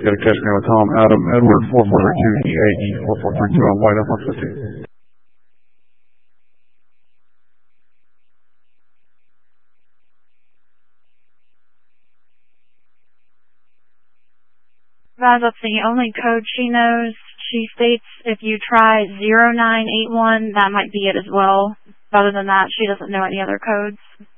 You gotta catch me on Tom Adam Edward 4432 EAE 4432 on White F-150. That's the only code she knows. She states if you try 0981, that might be it as well. Other than that, she doesn't know any other codes.